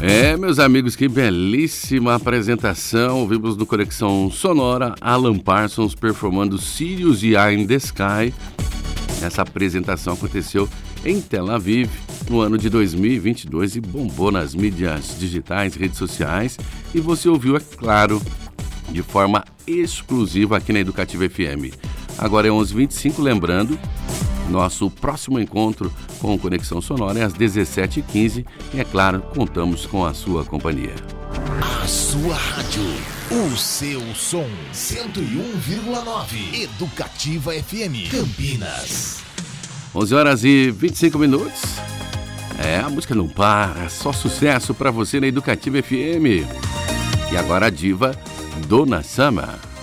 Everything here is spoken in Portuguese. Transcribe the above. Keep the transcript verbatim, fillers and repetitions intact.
É, meus amigos, que belíssima apresentação. Ouvimos no Conexão Sonora Alan Parsons performando Sirius e Eye in the Sky. Essa apresentação aconteceu em Tel Aviv no ano de dois mil e vinte e dois e bombou nas mídias digitais, redes sociais. E você ouviu, é claro, de forma exclusiva aqui na Educativa F M. Agora é onze e vinte e cinco, lembrando, nosso próximo encontro com Conexão Sonora é às dezessete e quinze e, é claro, contamos com a sua companhia. A sua rádio, o seu som, cento e um vírgula nove, Educativa F M, Campinas. onze horas e vinte e cinco minutos. É, a música não para, só sucesso para você na Educativa F M. E agora a diva Donna Summer.